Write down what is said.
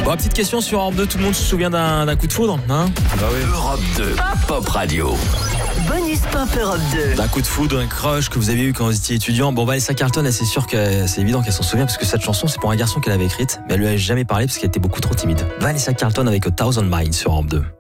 Bon, petite question sur Europe 2, tout le monde se souvient d'un coup de foudre, hein? Bah oui. Europe 2, Pop Radio. Bonus Pop Europe 2. D'un coup de foudre, un crush que vous avez eu quand vous étiez étudiant. Bon, Vanessa Carlton, c'est sûr que c'est évident qu'elle s'en souvient parce que cette chanson, c'est pour un garçon qu'elle avait écrite, mais elle lui a jamais parlé parce qu'elle était beaucoup trop timide. Vanessa Carlton avec A Thousand Miles sur Europe 2.